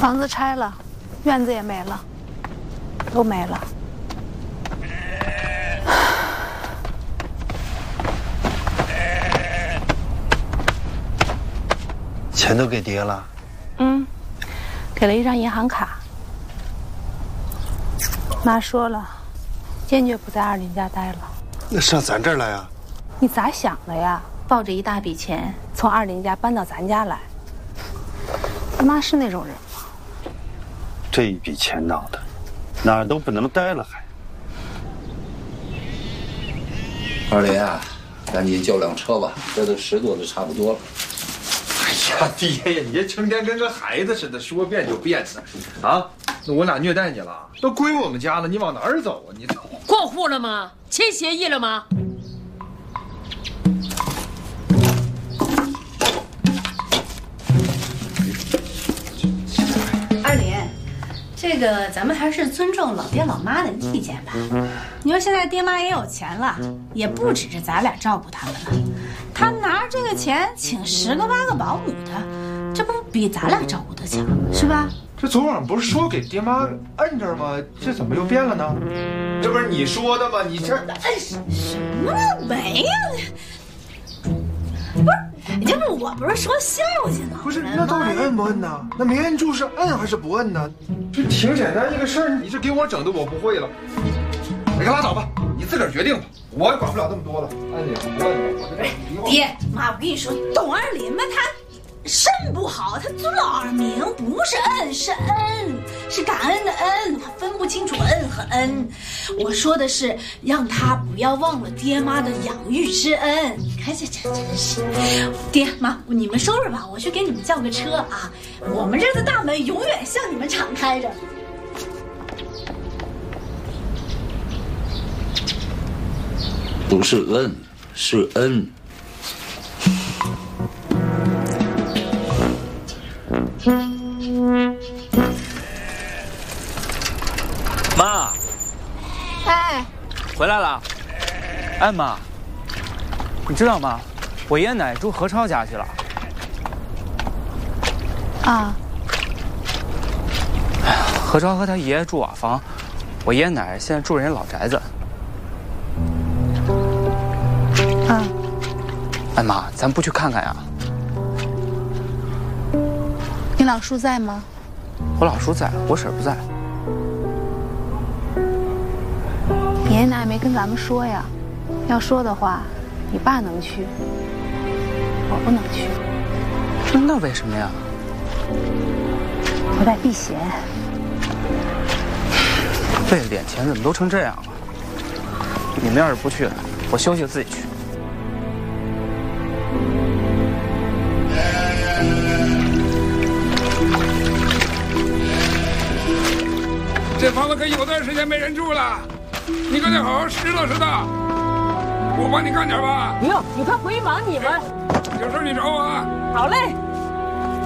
房子拆了，院子也没了，都没了。 钱都给爹了？ 嗯，给了一张银行卡。妈说了，坚决不在二林家待了。 那上咱这儿来啊？ 你咋想的呀？抱着一大笔钱从二林家搬到咱家来？他妈是那种人吗？ 这一笔钱闹的，哪儿都不能待了还。 二林啊，赶紧叫辆车吧，这都10多的差不多了。 哎呀，爹呀，你这成天跟个孩子似的，说变就变的，啊？那我俩虐待你了？都归我们家了，你往哪儿走啊？你走过户了吗？签协议了吗？ 二林，这个咱们还是尊重老爹老妈的意见吧。你说现在爹妈也有钱了，也不指着咱俩照顾他们了。他拿着这个钱请10个8个保姆的，这不比咱俩照顾得强是吧？ 这昨晚不是说给爹妈摁这儿吗？这怎么又变了呢？这不是你说的吗？你这哎，什么都没呀？不是，要不我不是说孝敬呢？ 不是，那到底摁不摁呢？那没摁住是摁还是不摁呢？这挺简单一个事儿，你这给我整的我不会了。你拉倒吧，你自个儿决定吧，我也管不了那么多了。摁你不摁你，我这离婚。 爹妈，我跟你说，董二林吧，他肾不好，他尊老二名，不是恩，是恩，是感恩的恩，他分不清楚恩和恩。我说的是让他不要忘了爹妈的养育之恩。你看这真是，爹妈，你们收拾吧，我去给你们叫个车啊。我们这个大门永远向你们敞开着。 不是恩，是恩。 妈， 哎， 回来了。哎妈，你知道吗？我爷爷奶奶住何超家去了。 啊， 何超和他爷爷住瓦房，我爷爷奶奶现在住人家老宅子。 啊， 哎妈，咱不去看看呀？ 你老叔在吗？ 我老叔在，我婶儿不在。 爷爷奶奶没跟咱们说呀，要说的话，你爸能去，我不能去。 那为什么呀？ 我得避嫌。 为了点钱，怎么都成这样了？你们要是不去，我休息自己去。 这房子可有段时间没人住了，你可得好好拾掇拾掇。我帮你干点吧。 不用，你快回忙你们。 有事你找我啊。 好嘞。